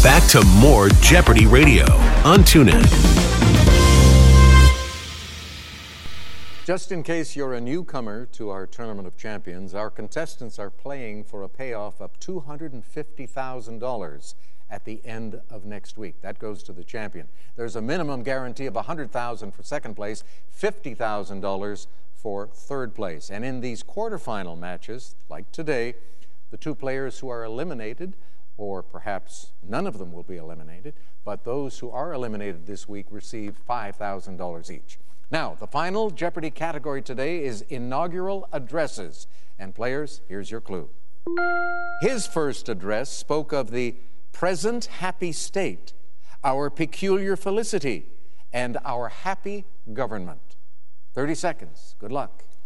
Back to more Jeopardy Radio on TuneIn. Just in case you're a newcomer to our Tournament of Champions, our contestants are playing for a payoff of $250,000 at the end of next week. That goes to the champion. There's a minimum guarantee of $100,000 for second place, $50,000 for third place. And in these quarterfinal matches, like today, the two players who are eliminated, or perhaps none of them will be eliminated, but those who are eliminated this week receive $5,000 each. Now, the final Jeopardy category today is inaugural addresses. And players, here's your clue. His first address spoke of the present happy state, our peculiar felicity, and our happy government. 30 seconds. Good luck.